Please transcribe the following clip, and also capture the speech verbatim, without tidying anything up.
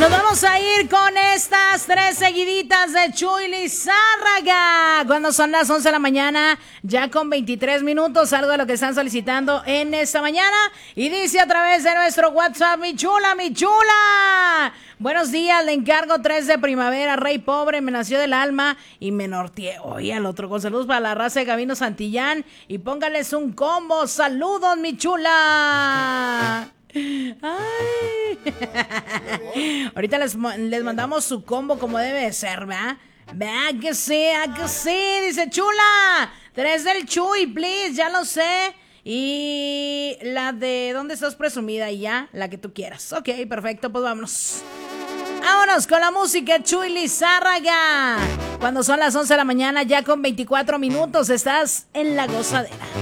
Nos vamos a ir con estas tres seguiditas de Chuy Lizárraga. Cuando son las once de la mañana, ya con veintitrés minutos, algo de lo que están solicitando en esta mañana. Y dice a través de nuestro WhatsApp, mi chula, mi chula. Buenos días, le encargo tres de primavera, Rey Pobre, me nació del alma y me norteé. Oye, al otro, con saludos para la raza de Gabino Santillán y póngales un combo. Saludos, mi chula. Ay. Ahorita les, les mandamos su combo como debe de ser, ¿verdad? Vea que sí, a que sí, dice chula. Tres del Chuy, please, ya lo sé. Y la de ¿dónde estás presumida? Y ya, la que tú quieras. Ok, perfecto, pues vámonos. Vámonos con la música, Chuy Lizárraga. Cuando son las once de la mañana, ya con veinticuatro minutos, estás en La Gozadera.